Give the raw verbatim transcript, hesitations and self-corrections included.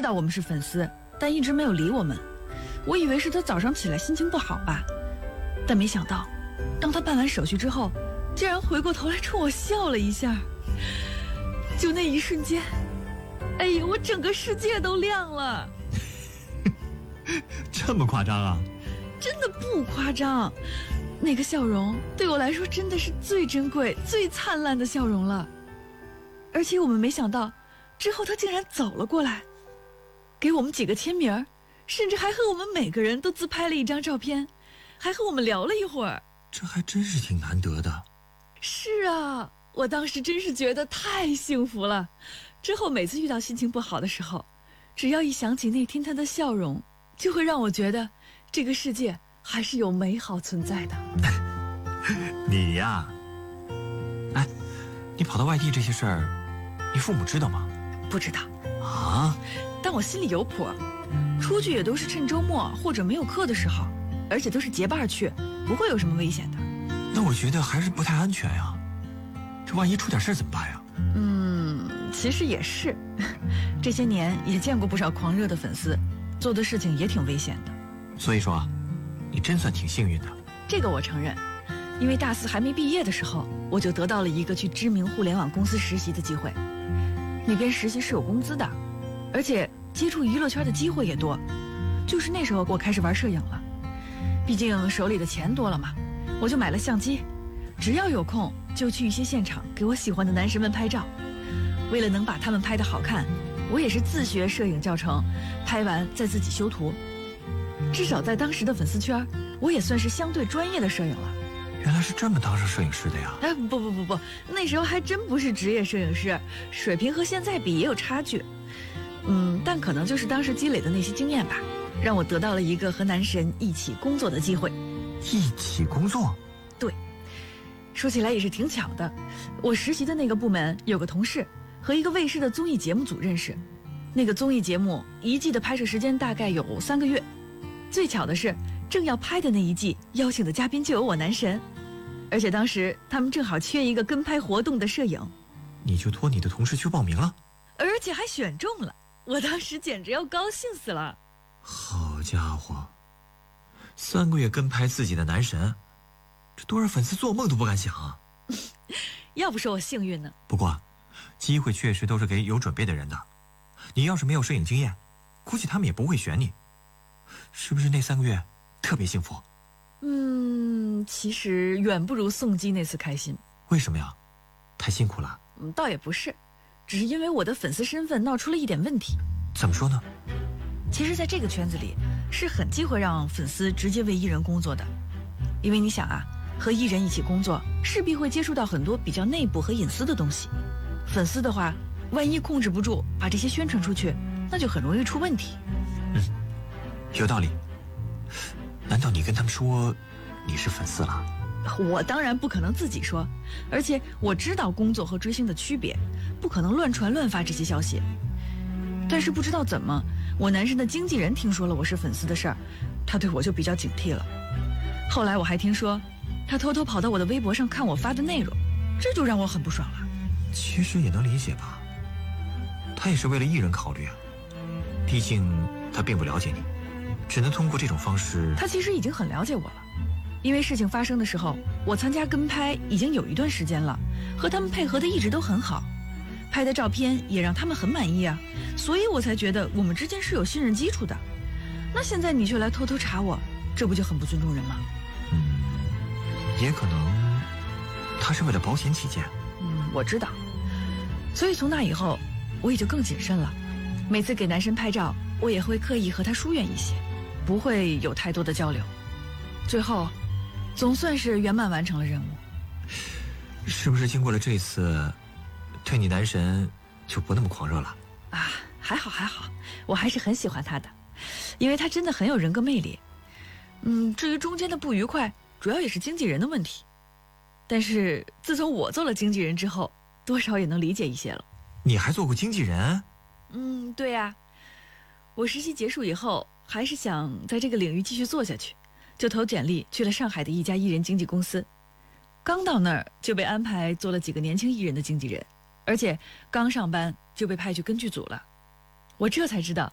道我们是粉丝，但一直没有理我们。我以为是他早上起来心情不好吧，但没想到，当他办完手续之后，竟然回过头来冲我笑了一下。就那一瞬间，哎呀，我整个世界都亮了。 这么夸张啊？ 真的不夸张，那个笑容对我来说真的是最珍贵、最灿烂的笑容了。而且我们没想到，之后他竟然走了过来，给我们几个签名，甚至还和我们每个人都自拍了一张照片，还和我们聊了一会儿。 这还真是挺难得的。 是啊，我当时真是觉得太幸福了。之后每次遇到心情不好的时候，只要一想起那天他的笑容，就会让我觉得这个世界还是有美好存在的。 你呀，哎，你跑到外地这些事儿，你父母知道吗？ 不知道啊， 但我心里有谱，出去也都是趁周末或者没有课的时候，而且都是结伴去，不会有什么危险的。 那我觉得还是不太安全呀，这万一出点事怎么办呀？ 嗯，其实也是，这些年也见过不少狂热的粉丝，做的事情也挺危险的。 所以说啊，你真算挺幸运的。 这个我承认，因为大四还没毕业的时候，我就得到了一个去知名互联网公司实习的机会。那边实习是有工资的，而且接触娱乐圈的机会也多。就是那时候我开始玩摄影了，毕竟手里的钱多了嘛，我就买了相机，只要有空就去一些现场给我喜欢的男神们拍照。为了能把他们拍得好看，我也是自学摄影教程，拍完再自己修图。至少在当时的粉丝圈，我也算是相对专业的摄影了。 原来是这么当上摄影师的呀？ 哎，不不不不，那时候还真不是职业摄影师，水平和现在比也有差距。嗯，但可能就是当时积累的那些经验吧，让我得到了一个和男神一起工作的机会。 一起工作？ 对，说起来也是挺巧的，我实习的那个部门有个同事和一个卫视的综艺节目组认识。那个综艺节目一季的拍摄时间大概有三个月，最巧的是正要拍的那一季邀请的嘉宾就有我男神，而且当时他们正好缺一个跟拍活动的摄影， 你就托你的同事去报名了， 而且还选中了，我当时简直要高兴死了。 好家伙，三个月跟拍自己的男神，这多少粉丝做梦都不敢想啊。 要不说我幸运呢。 不过机会确实都是给有准备的人的，你要是没有摄影经验，估计他们也不会选你。是不是那三个月特别幸福？ 嗯，其实远不如宋基那次开心。 为什么呀？太辛苦了？ 嗯，倒也不是，只是因为我的粉丝身份闹出了一点问题。 怎么说呢？ 其实在这个圈子里是很忌讳让粉丝直接为艺人工作的，因为你想啊，和艺人一起工作势必会接触到很多比较内部和隐私的东西，粉丝的话万一控制不住把这些宣传出去，那就很容易出问题。 嗯，有道理。难道你跟他们说你是粉丝了？ 我当然不可能自己说，而且我知道工作和追星的区别，不可能乱传乱发这些消息。但是不知道怎么，我男神的经纪人听说了我是粉丝的事儿，他对我就比较警惕了。后来我还听说他偷偷跑到我的微博上看我发的内容，这就让我很不爽了。 其实也能理解吧，他也是为了艺人考虑啊，毕竟他并不了解你，只能通过这种方式。 他其实已经很了解我了，因为事情发生的时候，我参加跟拍已经有一段时间了，和他们配合的一直都很好，拍的照片也让他们很满意啊，所以我才觉得我们之间是有信任基础的。那现在你却来偷偷查我，这不就很不尊重人吗？ 嗯，也可能他是为了保险起见。 嗯，我知道，所以从那以后我也就更谨慎了，每次给男神拍照我也会刻意和他疏远一些，不会有太多的交流。最后总算是圆满完成了任务。 是不是经过了这次，对你男神就不那么狂热了啊？还好还好，我还是很喜欢他的，因为他真的很有人格魅力。嗯，至于中间的不愉快，主要也是经纪人的问题，但是自从我做了经纪人之后，多少也能理解一些了。 你还做过经纪人？ 嗯，对呀，我实习结束以后还是想在这个领域继续做下去，就投简历去了上海的一家艺人经纪公司。刚到那儿就被安排做了几个年轻艺人的经纪人，而且刚上班就被派去跟剧组了。我这才知道